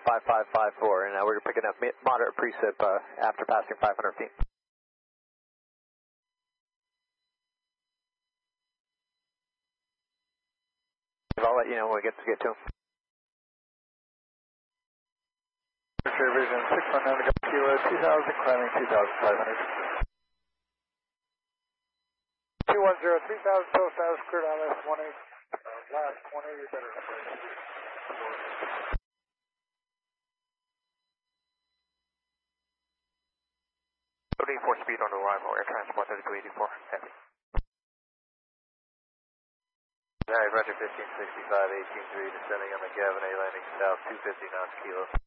5554, and we're picking up moderate precip after passing 500 feet. I'll let you know when we get to him. Vision 619 Kilo 2000, climbing 2,500. 210, 3,000, total status cleared on this 18, last 20, you better. 84 speed on arrival, air transport 3284, heavy. Alright, Roger 1565, 18-3, descending on the Gavin A, landing south 250 knots, Kilo.